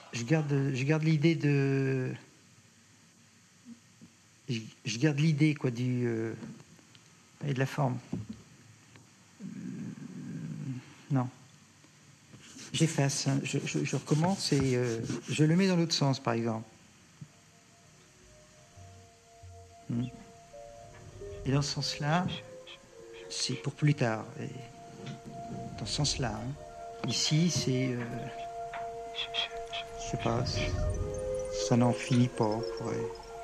je garde l'idée de, je garde l'idée quoi du et de la forme. Non, j'efface, hein. Je recommence et je le mets dans l'autre sens, par exemple. Et dans ce sens-là, c'est pour plus tard. Et dans ce sens-là, hein. Ici, c'est, je sais pas, ça n'en finit pas. Ouais.